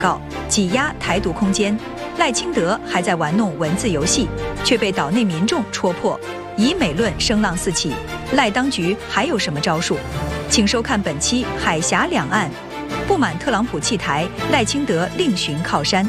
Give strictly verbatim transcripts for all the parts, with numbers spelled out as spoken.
告挤压台独空间，赖清德还在玩弄文字游戏，却被岛内民众戳破。以美论声浪四起，赖当局还有什么招数？请收看本期《海峡两岸》。不满特朗普弃台，赖清德另寻靠山。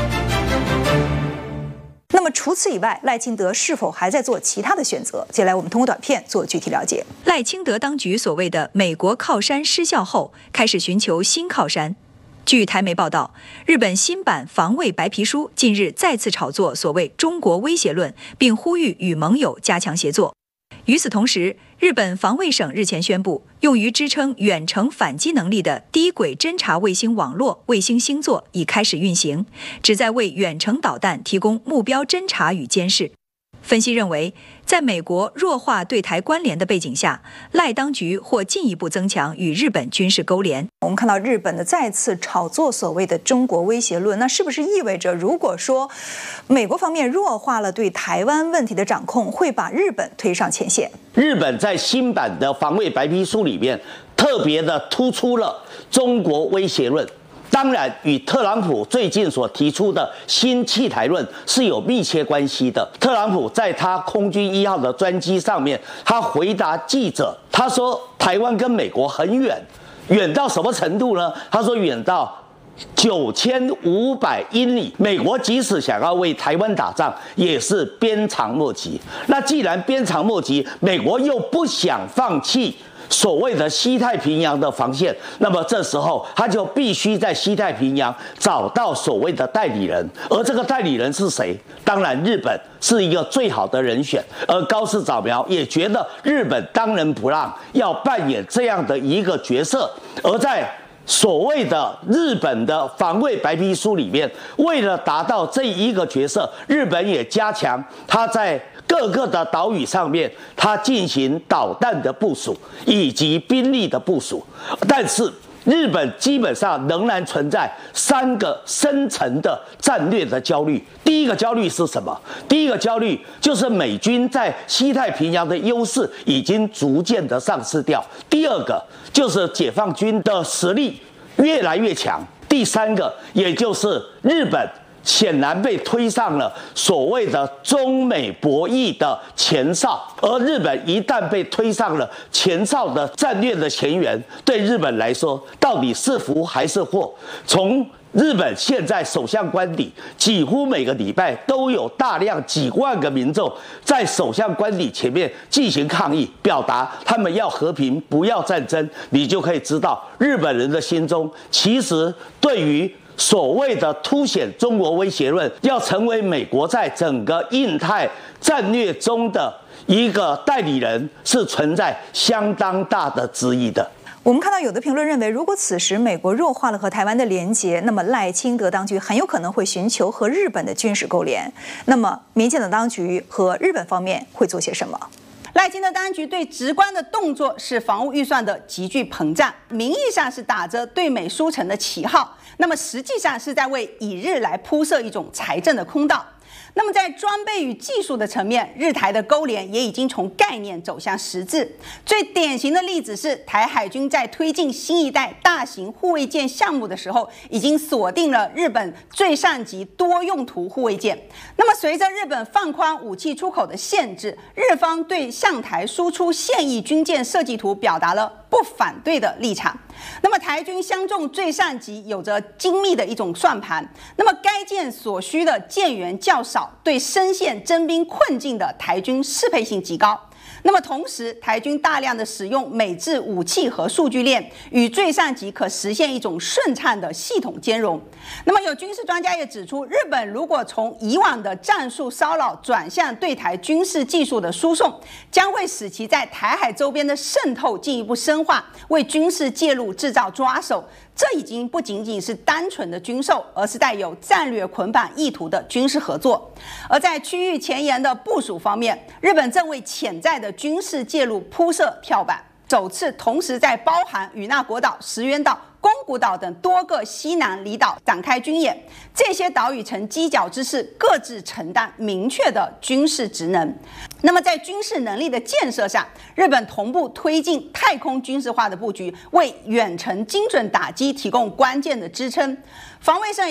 那么除此以外，赖清德是否还在做其他的选择？接下来我们通过短片做具体了解。 赖清德当局所谓的美国靠山失效后，开始寻求新靠山。据台媒报道，日本新版防卫白皮书近日再次炒作所谓中国威胁论，并呼吁与盟友加强协作。与此同时，日本防卫省日前宣布，用于支撑远程反击能力的低轨侦察卫星网络卫星星座已开始运行，旨在为远程导弹提供目标侦察与监视。分析认为，在美国弱化对台关联的背景下，赖当局或进一步增强与日本军事勾连。 我们看到日本的再次炒作所谓的中国威胁论，那是不是意味着，如果说美国方面弱化了对台湾问题的掌控，会把日本推上前线？ 日本在新版的防卫白皮书里面特别的突出了中国威胁论。当然，与特朗普最近所提出的新弃台论是有密切关系的。特朗普在他空军一号的专机上面，他回答记者，他说台湾跟美国很远，远到什么程度呢？他说远到九千五百英里，美国即使想要为台湾打仗，也是鞭长莫及。那既然鞭长莫及，美国又不想放弃所谓的西太平洋的防线，那么这时候他就必须在西太平洋找到所谓的代理人，而这个代理人是谁？当然，日本是一个最好的人选，而高市早苗也觉得日本当仁不让，要扮演这样的一个角色。而在所谓的日本的防卫白皮书里面，为了达到这一个角色，日本也加强他在各个的岛屿上面，它进行导弹的部署以及兵力的部署，但是日本基本上仍然存在三个深层的战略的焦虑。第一个焦虑是什么？第一个焦虑就是美军在西太平洋的优势已经逐渐的丧失掉。第二个就是解放军的实力越来越强。第三个，也就是日本显然被推上了所谓的中美博弈的前哨，而日本一旦被推上了前哨的战略的前沿，对日本来说到底是福还是祸？从日本现在首相官邸，几乎每个礼拜都有大量几万个民众在首相官邸前面进行抗议，表达他们要和平，不要战争。你就可以知道，日本人的心中其实对于所谓的凸显中国威胁论，要成为美国在整个印太战略中的一个代理人，是存在相当大的质疑的。 我们看到有的评论认为，如果此时美国弱化了和台湾的连结，那么赖清德当局很有可能会寻求和日本的军事勾连。那么民进党当局和日本方面会做些什么？ 赖清德当局最直观的动作是防务预算的急剧膨胀，名义上是打着对美输诚的旗号，那么实际上是在为以日来铺设一种财政的空道。那么在装备与技术的层面，日台的勾连也已经从概念走向实质。最典型的例子是，台海军在推进新一代大型护卫舰项目的时候，已经锁定了日本最上级多用途护卫舰。那么随着日本放宽武器出口的限制，日方对向台输出现役军舰设计图表达了不反对的立场。那么台军相中最上级有着精密的一种算盘，那么该舰所需的舰员较少，对深陷征兵困境的台军适配性极高。那么同时，台军大量的使用美制武器和数据链，与最上级可实现一种顺畅的系统兼容。那么有军事专家也指出，日本如果从以往的战术骚扰转向对台军事技术的输送，将会使其在台海周边的渗透进一步深化，为军事介入制造抓手。这已经不仅仅是单纯的军售，而是带有战略捆绑意图的军事合作。而在区域前沿的部署方面，日本正为潜在的军事介入铺设跳板。首次同时在包含与那国岛、石垣岛、 宫古岛等多个西南离岛展开军演。这些岛屿呈犄角之势，各自承担明确的军事职能。那么在军事能力的建设上，日本同步推进太空军事化的布局，为远程精准打击提供关键的支撑。防卫省